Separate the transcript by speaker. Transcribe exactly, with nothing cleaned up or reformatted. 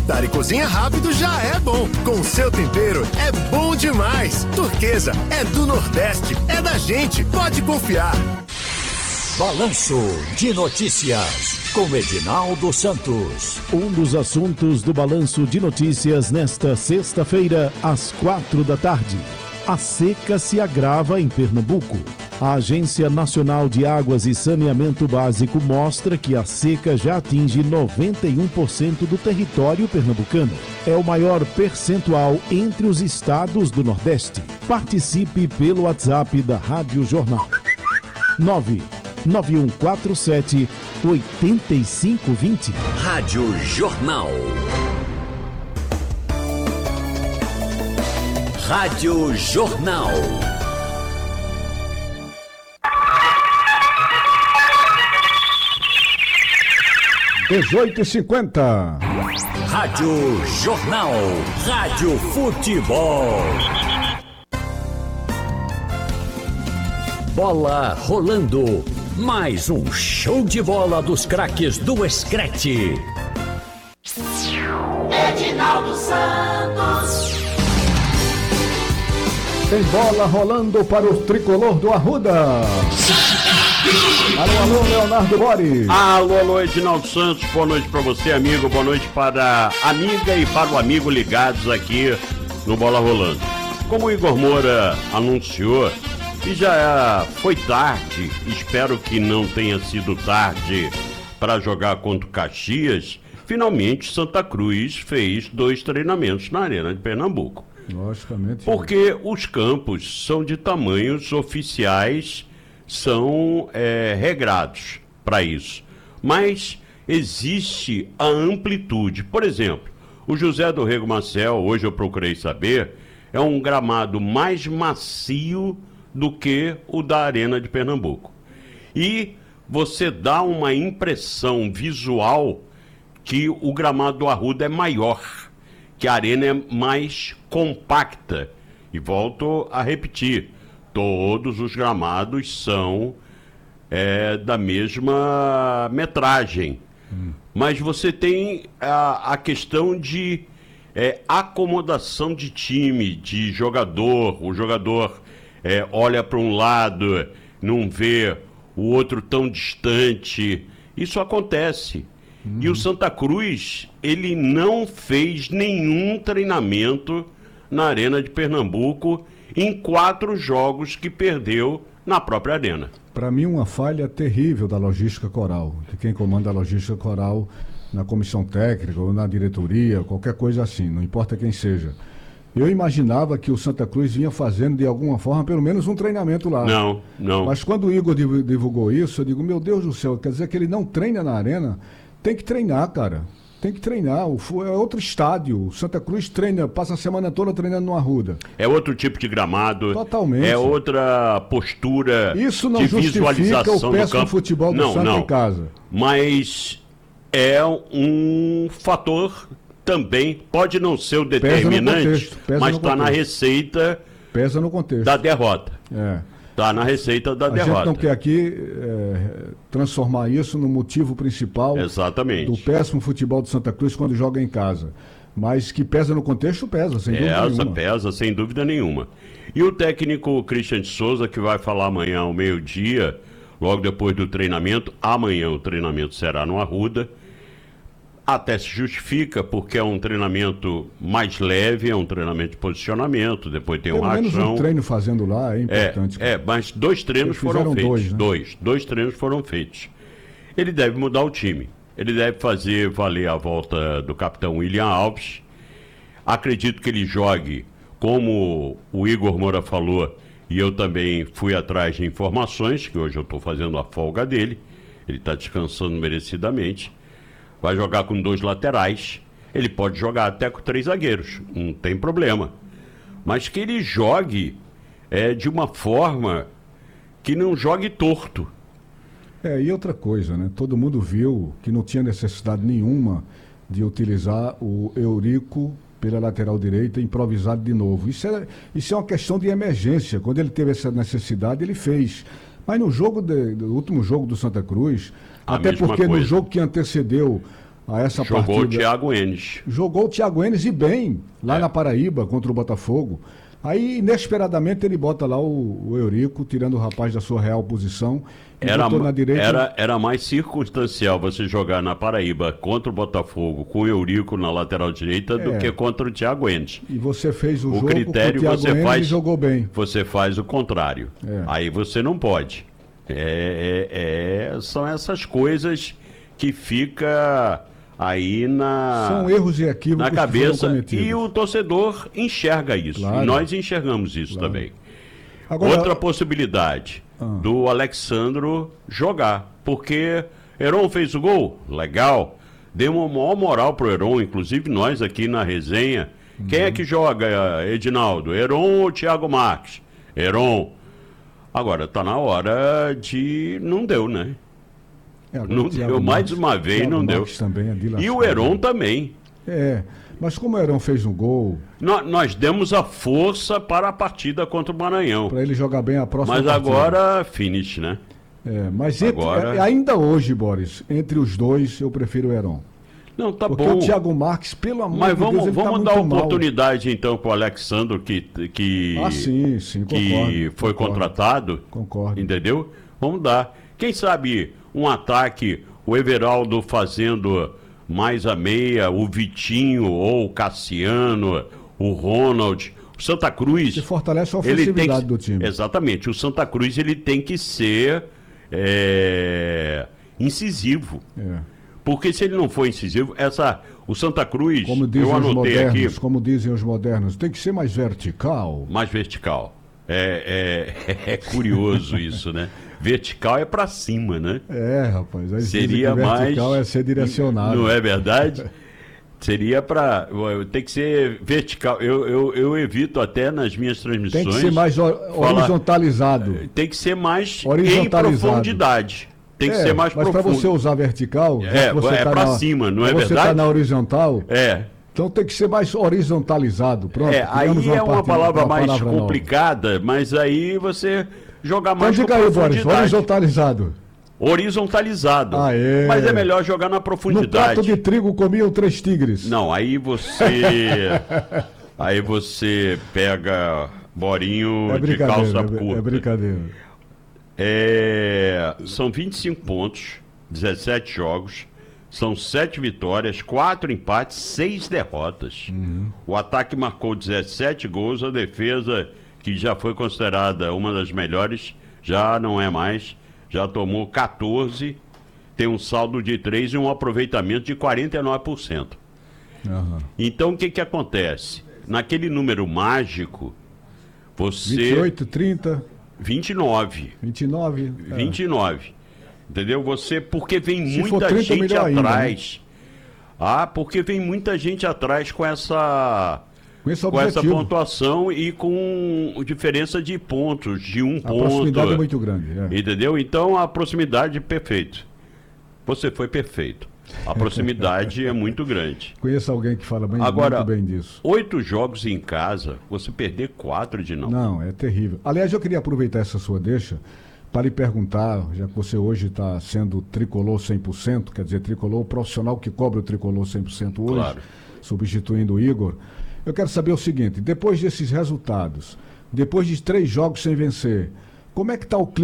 Speaker 1: fritar e cozinha rápido já é bom. Com seu tempero é bom demais. Turquesa é do Nordeste, é da gente, pode confiar.
Speaker 2: Balanço de Notícias, com Edinaldo Santos.
Speaker 3: Um dos assuntos do Balanço de Notícias nesta sexta-feira, às quatro da tarde. A seca se agrava em Pernambuco. A Agência Nacional de Águas e Saneamento Básico mostra que a seca já atinge noventa e um por cento do território pernambucano. É o maior percentual entre os estados do Nordeste. Participe pelo WhatsApp da Rádio Jornal. nove nove um quatro sete oito cinco dois zero.
Speaker 2: Rádio Jornal. Rádio Jornal.
Speaker 3: dezoito e cinquenta.
Speaker 2: Rádio Jornal. Rádio Futebol. Bola rolando. Mais um show de bola dos craques do Screte.
Speaker 4: Edinaldo Santos.
Speaker 3: Tem bola rolando para o tricolor do Arruda. Alô, alô, Leonardo Bores.
Speaker 5: Alô, alô, Edinaldo Santos. Boa noite para você, amigo. Boa noite para a amiga e para o amigo ligados aqui no Bola Rolando. Como o Igor Moura anunciou, e já foi tarde, espero que não tenha sido tarde para jogar contra o Caxias, finalmente Santa Cruz fez dois treinamentos na Arena de Pernambuco.
Speaker 3: Logicamente.
Speaker 5: Porque os campos são de tamanhos oficiais, são é, regrados para isso. Mas existe a amplitude. Por exemplo, o José do Rego Marcel, hoje eu procurei saber, é um gramado mais macio do que o da Arena de Pernambuco. E você dá uma impressão visual que o gramado do Arruda é maior, que a arena é mais compacta. E volto a repetir, todos os gramados são é, da mesma metragem. Hum. Mas você tem a, a questão de é, acomodação de time, de jogador, o jogador É, olha para um lado, não vê o outro tão distante. Isso acontece. Uhum. E o Santa Cruz, ele não fez nenhum treinamento na Arena de Pernambuco em quatro jogos que perdeu na própria Arena.
Speaker 3: Para mim, uma falha terrível da logística coral, de quem comanda a logística coral na comissão técnica ou na diretoria, qualquer coisa assim, não importa quem seja. Eu imaginava que o Santa Cruz vinha fazendo, de alguma forma, pelo menos um treinamento lá.
Speaker 5: Não, não.
Speaker 3: Mas quando o Igor divulgou isso, eu digo, meu Deus do céu, quer dizer que ele não treina na Arena? Tem que treinar, cara. Tem que treinar. É outro estádio. O Santa Cruz treina, passa a semana toda treinando no Arruda.
Speaker 5: É outro tipo de gramado.
Speaker 3: Totalmente.
Speaker 5: É outra postura
Speaker 3: isso não
Speaker 5: de
Speaker 3: justifica
Speaker 5: visualização
Speaker 3: o péssimo
Speaker 5: do campo.
Speaker 3: futebol do
Speaker 5: não,
Speaker 3: Santa
Speaker 5: não.
Speaker 3: em casa.
Speaker 5: Mas é um fator... também pode não ser o determinante, pesa mas está na receita
Speaker 3: pesa no contexto
Speaker 5: da derrota.
Speaker 3: É.
Speaker 5: Está na receita da
Speaker 3: a
Speaker 5: derrota.
Speaker 3: A gente não quer aqui é, transformar isso no motivo principal
Speaker 5: Exatamente.
Speaker 3: do péssimo futebol do Santa Cruz quando joga em casa. Mas que pesa no contexto, pesa, sem dúvida
Speaker 5: Essa
Speaker 3: nenhuma.
Speaker 5: pesa, sem dúvida nenhuma. E o técnico Christian de Souza, que vai falar amanhã ao meio-dia, logo depois do treinamento, amanhã o treinamento será no Arruda, até se justifica, porque é um treinamento mais leve, é um treinamento de posicionamento, depois tem um rachão.
Speaker 3: Pelo menos um treino fazendo lá é importante.
Speaker 5: É, é mas dois treinos foram feitos.
Speaker 3: Dois, né?
Speaker 5: dois, dois treinos foram feitos. Ele deve mudar o time. Ele deve fazer valer a volta do capitão William Alves. Acredito que ele jogue, como o Igor Moura falou, e eu também fui atrás de informações, que hoje eu estou fazendo a folga dele. Ele está descansando merecidamente. Vai jogar com dois laterais, ele pode jogar até com três zagueiros, não tem problema. Mas que ele jogue é, de uma forma que não jogue torto.
Speaker 3: É, e outra coisa, né? Todo mundo viu que não tinha necessidade nenhuma de utilizar o Eurico pela lateral direita improvisado de novo. Isso é, isso é uma questão de emergência. Quando ele teve essa necessidade, ele fez. Mas no jogo, de, do último jogo do Santa Cruz, a até porque coisa. No jogo que antecedeu
Speaker 6: a essa
Speaker 5: Jogou
Speaker 6: partida.
Speaker 5: o Thiago Enes.
Speaker 6: Jogou o Thiago Enes e bem, lá
Speaker 5: É.
Speaker 6: na Paraíba, contra o Botafogo. Aí, inesperadamente, ele bota lá o, o Eurico, tirando o rapaz da sua real posição. E
Speaker 5: Era,
Speaker 6: botou na direita.
Speaker 5: era, era mais circunstancial você jogar na Paraíba contra o Botafogo com o Eurico na lateral direita do
Speaker 6: É.
Speaker 5: que contra o Thiago Enes.
Speaker 6: E você fez o,
Speaker 5: O
Speaker 6: jogo
Speaker 5: critério
Speaker 6: com o Thiago
Speaker 5: você
Speaker 6: Enes
Speaker 5: faz,
Speaker 6: e jogou bem.
Speaker 5: você faz o contrário.
Speaker 6: É.
Speaker 5: Aí você não pode. É, é- é- são essas coisas que fica aí na,
Speaker 6: São erros e equívocos
Speaker 5: na
Speaker 6: que foram
Speaker 5: cabeça
Speaker 6: cometidos.
Speaker 5: e o torcedor enxerga isso.
Speaker 6: Claro.
Speaker 5: E nós enxergamos isso
Speaker 6: Claro.
Speaker 5: também.
Speaker 6: Agora,
Speaker 5: Outra possibilidade
Speaker 6: Ah.
Speaker 5: do Alexandro jogar, porque Heron fez o gol, legal, deu uma maior moral pro Heron, inclusive nós aqui na resenha.
Speaker 6: Uhum.
Speaker 5: Quem é que joga, Edinaldo? Heron ou Thiago Marques? Heron. Agora, tá na hora de... Não deu, né?
Speaker 6: é, agora
Speaker 5: Não
Speaker 6: o Thiago
Speaker 5: deu, mais
Speaker 6: Marques-
Speaker 5: uma vez
Speaker 6: Thiago
Speaker 5: não deu.
Speaker 6: Marques Também, é de
Speaker 5: E
Speaker 6: lascar,
Speaker 5: o Heron
Speaker 6: né?
Speaker 5: também.
Speaker 6: É, mas como o Heron fez um gol,
Speaker 5: Nó- Nós demos a força para a partida contra o Maranhão.
Speaker 6: para ele jogar bem a próxima
Speaker 5: Mas
Speaker 6: partida.
Speaker 5: agora, finish, né?
Speaker 6: É, mas entre-
Speaker 5: Agora-
Speaker 6: é, ainda hoje, Boris, entre os dois, eu prefiro o Heron.
Speaker 5: Não, tá
Speaker 6: Porque
Speaker 5: bom.
Speaker 6: o Thiago Marques, pelo amor
Speaker 5: Mas
Speaker 6: de Deus,
Speaker 5: vamos,
Speaker 6: ele tá
Speaker 5: vamos
Speaker 6: muito
Speaker 5: dar
Speaker 6: mal.
Speaker 5: oportunidade então para o Alexandre que, que,
Speaker 6: Ah, sim, sim,
Speaker 5: que
Speaker 6: concordo.
Speaker 5: foi
Speaker 6: concordo,
Speaker 5: contratado.
Speaker 6: Concordo.
Speaker 5: Entendeu? Vamos dar. Quem sabe um ataque, o Everaldo fazendo mais a meia, o Vitinho ou o Cassiano, o Ronald, o Santa Cruz.
Speaker 6: Que fortalece a
Speaker 5: ele tem
Speaker 6: ofensividade
Speaker 5: que-
Speaker 6: do time.
Speaker 5: Exatamente. O Santa Cruz ele tem que ser é, incisivo.
Speaker 6: É.
Speaker 5: Porque se ele não for incisivo, essa, o Santa Cruz,
Speaker 6: Como dizem
Speaker 5: eu
Speaker 6: os
Speaker 5: anotei
Speaker 6: modernos,
Speaker 5: aqui,
Speaker 6: como dizem os modernos, tem que ser mais vertical.
Speaker 5: mais vertical. É, é, é curioso isso, né? Vertical é pra cima, né?
Speaker 6: É, rapaz. Aí dizem
Speaker 5: Seria
Speaker 6: que
Speaker 5: mais.
Speaker 6: vertical é ser direcionado.
Speaker 5: Não é verdade? Seria para. Tem que ser vertical. Eu, eu, eu evito até nas minhas transmissões.
Speaker 6: Tem que ser mais ho-
Speaker 5: falar-
Speaker 6: horizontalizado.
Speaker 5: Tem que ser mais em
Speaker 6: Horizontalizado.
Speaker 5: profundidade. Tem que
Speaker 6: É,
Speaker 5: ser mais
Speaker 6: mas para
Speaker 5: profundo.
Speaker 6: você usar vertical, já
Speaker 5: É,
Speaker 6: que você
Speaker 5: é
Speaker 6: tá
Speaker 5: pra
Speaker 6: na-
Speaker 5: cima, não é
Speaker 6: você
Speaker 5: verdade?
Speaker 6: está na horizontal,
Speaker 5: É.
Speaker 6: então tem que ser mais horizontalizado. Pronto.
Speaker 5: É, aí
Speaker 6: criamos
Speaker 5: é uma
Speaker 6: parte-
Speaker 5: palavra
Speaker 6: uma
Speaker 5: mais
Speaker 6: palavra nova.
Speaker 5: complicada, mas aí você jogar
Speaker 6: Então
Speaker 5: mais com
Speaker 6: diga aí, Boris,
Speaker 5: profundidade.
Speaker 6: horizontalizado.
Speaker 5: Horizontalizado.
Speaker 6: Aê.
Speaker 5: Mas é melhor jogar na
Speaker 6: No
Speaker 5: profundidade.
Speaker 6: prato de trigo comiam três tigres.
Speaker 5: Não, aí você. Aí você pega Borinho
Speaker 6: é
Speaker 5: de
Speaker 6: brincadeira,
Speaker 5: calça
Speaker 6: é,
Speaker 5: curta.
Speaker 6: é brincadeira.
Speaker 5: É, são vinte e cinco pontos, dezessete jogos, são sete vitórias, quatro empates, seis derrotas.
Speaker 6: Uhum.
Speaker 5: O ataque marcou dezessete gols, a defesa, que já foi considerada uma das melhores, já não é mais, já tomou quatorze, tem um saldo de três e um aproveitamento de quarenta e nove por cento.
Speaker 6: Aham.
Speaker 5: Então o que que acontece? Naquele número mágico, você...
Speaker 6: vinte e oito, trinta,
Speaker 5: vinte e nove.
Speaker 6: vinte e nove. é.
Speaker 5: vinte e nove. Entendeu? Você, porque vem
Speaker 6: Se for
Speaker 5: muita
Speaker 6: trinta,
Speaker 5: gente
Speaker 6: melhor ainda,
Speaker 5: atrás. Ah, porque vem muita gente atrás com essa
Speaker 6: Com esse
Speaker 5: com essa
Speaker 6: objetivo.
Speaker 5: pontuação e com diferença de pontos, de um
Speaker 6: A
Speaker 5: ponto.
Speaker 6: proximidade é muito grande. é.
Speaker 5: Entendeu? Então a proximidade é perfeito. Você foi perfeito. A proximidade é muito grande.
Speaker 6: Conheço alguém que fala bem,
Speaker 5: Agora,
Speaker 6: muito bem disso.
Speaker 5: Oito jogos em casa, você perder quatro de não.
Speaker 6: Não, é terrível. Aliás, eu queria aproveitar essa sua deixa para lhe perguntar, já que você hoje está sendo tricolor cem por cento, quer dizer, tricolor profissional que cobra o tricolor cem por cento hoje,
Speaker 5: Claro.
Speaker 6: substituindo o Igor. Eu quero saber o seguinte, depois desses resultados, depois de três jogos sem vencer, como é que está o clima?